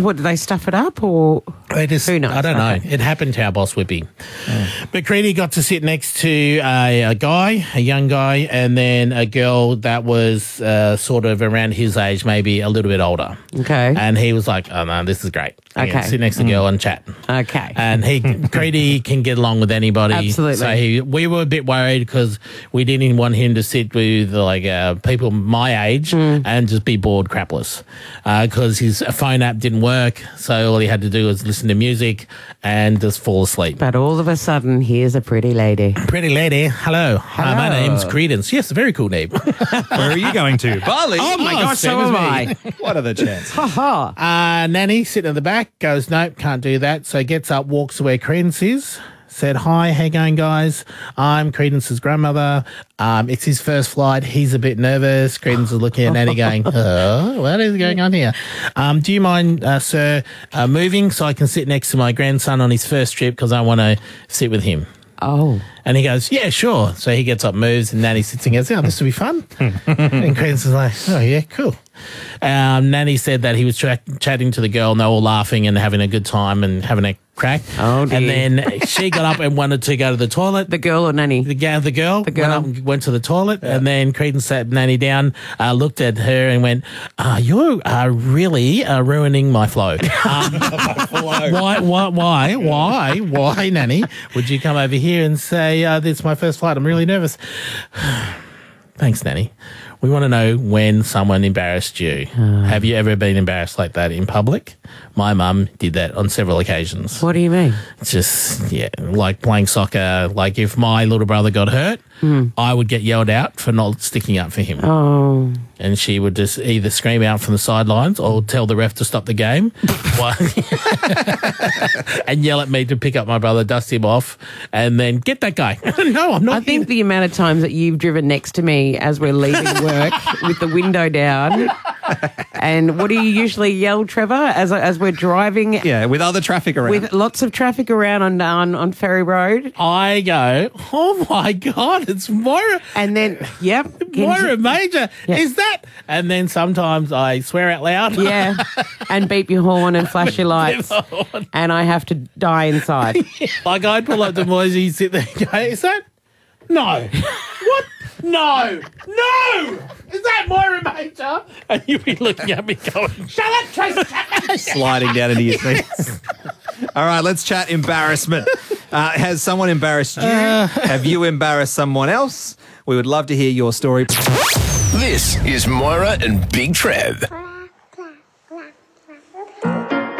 What, did they stuff it up or They just, who knows? I don't know. Okay. It happened to our boss Whippy. But Creedy got to sit next to a young guy, and then a girl that was sort of around his age, maybe a little bit older. Okay. And he was like, oh, no, this is great. I can Okay. sit next to the girl and chat. Okay. And Creedy can get along with anybody. Absolutely. So we were a bit worried because we didn't want him to sit with people my age and just be bored crapless because his phone app didn't work. So all he had to do was listen to music and just fall asleep. But all of a sudden, here's a pretty lady. Pretty lady, hello. Hello. My name's Credence. Yes, a very cool name. Where are you going to? Bali? Oh, my gosh, so same as am me. I. What are the chances? Ha ha. Nanny sitting at the back goes, nope, can't do that. So gets up, walks to where Credence is. Said, hi, how you going, guys? I'm Credence's grandmother. It's his first flight. He's a bit nervous. Credence is looking at Nanny going, what is going on here? Do you mind, sir, moving so I can sit next to my grandson on his first trip because I want to sit with him? Oh. And he goes, yeah, sure. So he gets up, moves, and Nanny sits and goes, oh, this will be fun. And Credence is like, oh, yeah, cool. Nanny said that he was chatting to the girl and they were all laughing and having a good time and having a crack. Oh, dear. And then she got up and wanted to go to the toilet. The girl or Nanny? The girl The girl. went up and went to the toilet, and then Credence sat Nanny down, looked at her and went, you're really ruining my flow. Why, Nanny? Would you come over here and say, this is my first flight, I'm really nervous? Thanks, Nanny. We want to know when someone embarrassed you. Have you ever been embarrassed like that in public? My mum did that on several occasions. What do you mean? It's just, like playing soccer. Like if my little brother got hurt, I would get yelled out for not sticking up for him. Oh. And she would just either scream out from the sidelines or tell the ref to stop the game and yell at me to pick up my brother, dust him off, and then get that guy. No, I'm not. I think the amount of times that you've driven next to me as we're leaving work with the window down, and what do you usually yell, Trevor, as we're driving? Yeah, with other traffic around. With lots of traffic around on Ferry Road. I go, oh my God, it's Moira. And then, yep. Moira Major, Yeah. is that? And then sometimes I swear out loud. Yeah. And beep your horn and flash your lights. And I have to die inside. Like I'd pull up to Moisey, sit there and go, is that? No. What? No. No. Is that Moira Major? And you'd be looking at me going, shut up, Tracy Chapman. Sliding down into your seats. All right, let's chat embarrassment. Has someone embarrassed you? Have you embarrassed someone else? We would love to hear your story. This is Moira and Big Trev.